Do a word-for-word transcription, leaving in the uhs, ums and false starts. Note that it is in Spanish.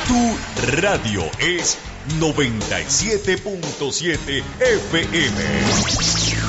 Tu radio es noventa y siete punto siete F M.